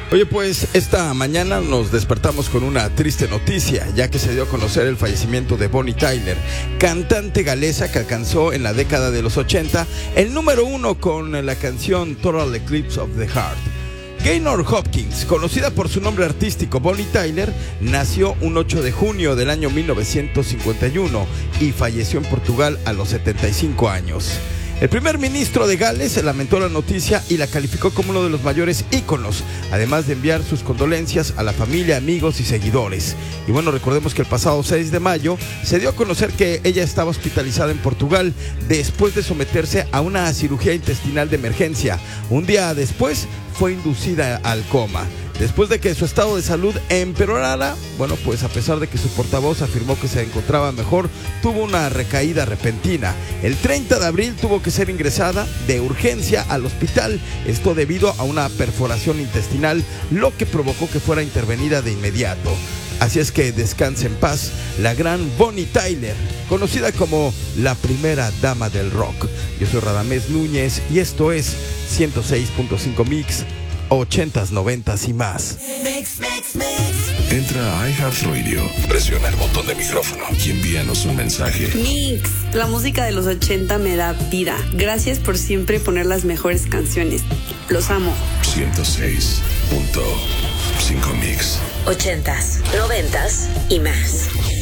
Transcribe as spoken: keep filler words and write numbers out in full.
Oye, pues esta mañana nos despertamos con una triste noticia, ya que se dio a conocer el fallecimiento de Bonnie Tyler, cantante galesa que alcanzó en la década de los ochenta el número uno con la canción Total Eclipse of the Heart. Gaynor Hopkins, conocida por su nombre artístico Bonnie Tyler, nació un ocho de junio del año mil novecientos cincuenta y uno y falleció en Portugal a los setenta y cinco años. El primer ministro de Gales se lamentó la noticia y la calificó como uno de los mayores íconos, además de enviar sus condolencias a la familia, amigos y seguidores. Y bueno, recordemos que el pasado seis de mayo se dio a conocer que ella estaba hospitalizada en Portugal después de someterse a una cirugía intestinal de emergencia. Un día después fue inducida al coma. Después de que su estado de salud empeorara, bueno, pues a pesar de que su portavoz afirmó que se encontraba mejor, tuvo una recaída repentina. El treinta de abril tuvo que ser ingresada de urgencia al hospital, esto debido a una perforación intestinal, lo que provocó que fuera intervenida de inmediato. Así es que descanse en paz la gran Bonnie Tyler, conocida como la primera dama del rock. Yo soy Radamés Núñez y esto es ciento seis punto cinco Mix, ochentas, noventas y más. Mix, mix, mix. Entra a iHeartRadio, presiona el botón de micrófono y envíanos un mensaje. Mix, la música de los ochenta me da vida. Gracias por siempre poner las mejores canciones. Los amo. ciento seis punto cinco Mix. Ochentas, noventas y más.